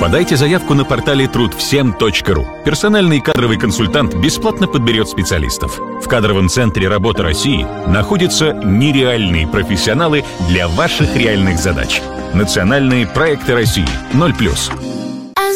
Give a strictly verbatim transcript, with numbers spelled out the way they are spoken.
Подайте заявку на портале труд всем точка ру. Персональный кадровый консультант бесплатно подберет специалистов. В кадровом центре «Работа России» находятся нереальные профессионалы для ваших реальных задач. Национальные проекты России. ноль плюс.